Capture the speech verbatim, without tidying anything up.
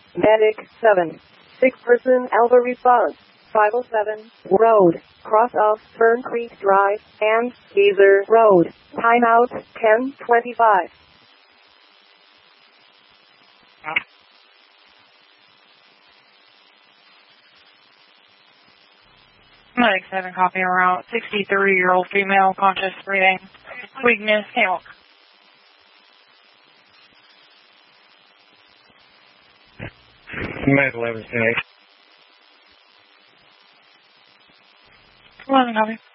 Medic seven. Six person Alpha response. five oh seven Road. Cross of Fern Creek Drive and Gazer Road. Timeout ten twenty-five. Medic seven, copy around sixty-three-year-old female, conscious, breathing, weakness, can't walk. Med eleven, ten eight. eleven, copy.